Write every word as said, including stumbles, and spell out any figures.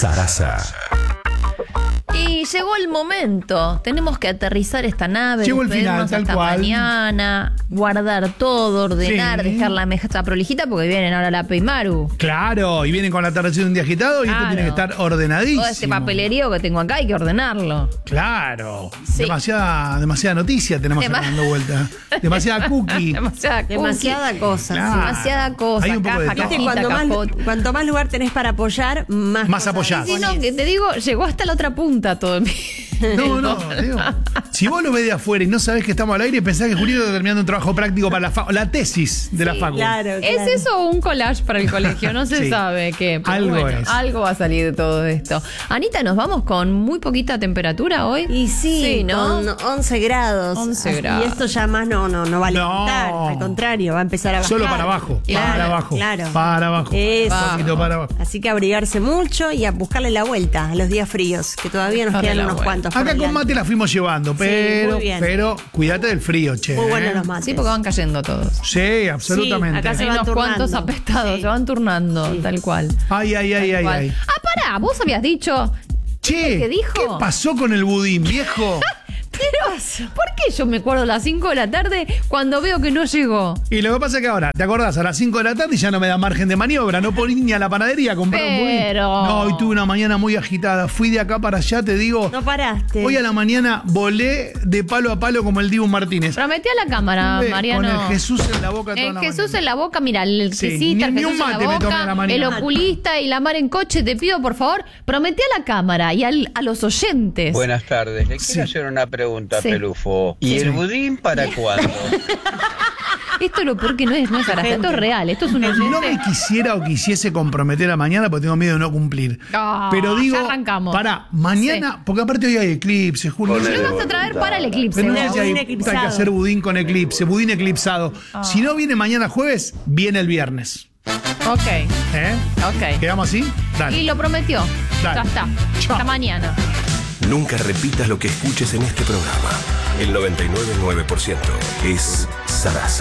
Sarasa. Y llegó el momento. Tenemos que aterrizar esta nave. Llegó el final, tal hasta cual. mañana, guardar todo, ordenar, Sí. dejar la mesa prolijita porque vienen ahora la Peimaru. Claro, y vienen con la atardecer de un día agitado y Claro. esto tiene que estar ordenadísimo. Todo este papelerío que tengo acá hay que ordenarlo. Claro. Sí. Demasiada, demasiada noticia tenemos Dema- dando vuelta. Demasiada cookie. Demasiada, Demasiada cosa. Claro. demasiada cosa. Hay un poco de Caja, todo. Viste, cajita, cuanto, más, capot. cuanto más lugar tenés para apoyar, más, Más cosas apoyás. Sí, no, pones. que te digo, llegó hasta la otra punta todo. No, no, digo, si vos lo ves de afuera y no sabés que estamos al aire, pensás que Julito está terminando un trabajo práctico para la, fa- la tesis de la facu. Claro, ¿Es claro. eso o un collage para el colegio? No se Sí. sabe qué. pero Algo bueno, es. Algo va a salir de todo esto. Anita, ¿nos vamos con muy poquita temperatura hoy? Y sí, Sí, ¿no? con once grados. once Así- grados. Y esto ya más no, no, no va a No. levantar. Al contrario, va a empezar a bajar. Solo para abajo, Claro, para abajo, claro. para abajo. Eso. Un poquito para abajo. Así que abrigarse mucho y a buscarle la vuelta a los días fríos, que todavía nos Darle quedan la unos vuelta. cuantos. por Acá con delante. mate la fuimos llevando, pero, muy bien. pero cuídate del frío, che. Muy buenos ¿eh? los mates. Sí, porque van cayendo todos. Sí, absolutamente. Sí, acá se Hay van unos turnando. cuantos apestados, Sí. se van turnando, tal cual. Ay, ay, ay, Tal ay, cual. ay. Ah, pará, vos habías dicho. Che, ¿Qué dijo? ¿qué pasó con el budín, viejo? Pero, ¿por qué yo me acuerdo a las cinco de la tarde cuando veo que no llegó? Y lo que pasa es que ahora, ¿te acordás? A las cinco de la tarde y ya no me da margen de maniobra. No puedo ir ni a la panadería a comprar un budín. Pero- No, hoy tuve una mañana muy agitada. Fui de acá para allá, te digo. No paraste. Hoy a la mañana volé de palo a palo como el Dibu Martínez. Prometí a la cámara, Estuve Mariano. Con el Jesús en la boca toda El la Jesús mañana. en la boca, mira, el Sí, quesita, el ni- ni Jesús un en la mate me tomé a la boca, el mañana. oculista y la mar en coche, te pido por favor, prometí a la cámara y al- a los oyentes. Buenas tardes, le quiero Sí. hacer una pregunta, Sí. Pelufo. ¿Y Sí. el budín para cuándo? Esto es lo peor que no es, no es Sarasa, esto es real, esto es un oyente. No me quisiera o quisiese comprometer a mañana porque tengo miedo de no cumplir. Ah, Pero digo, ya arrancamos. para mañana, porque aparte hoy hay eclipse, Julio. ¿Qué No sé- vas a traer para el eclipse? pero no sé Budín si hay, eclipsado. hay que hacer budín con eclipse, budín eclipsado. Ah. Si no viene mañana jueves, viene el viernes. Ok, ¿Eh? ok. ¿Quedamos así? Dale. Y lo prometió. Dale. Ya está. Chao. Hasta mañana. Nunca repitas lo que escuches en este programa. El noventa y nueve punto nueve por ciento es Sarasa.